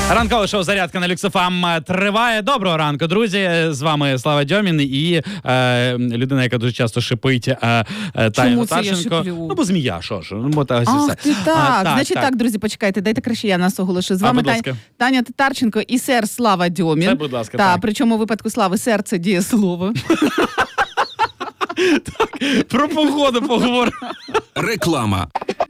Ранкове шоу «Зарядка» на Люкс-ФМ триває. Доброго ранку, друзі. З вами Слава Дьомін і людина, яка дуже часто шипить, Таня Татарченко. Ну, бо змія, що ж. Ах, ти так. Значить так, друзі, почекайте, дайте краще я нас оголошу. З вами Таня Татарченко і сер Слава Дьомін. Це, будь ласка, так. Причому у випадку Слави сер – це дієслово. Так, про погоду поговоримо. Реклама.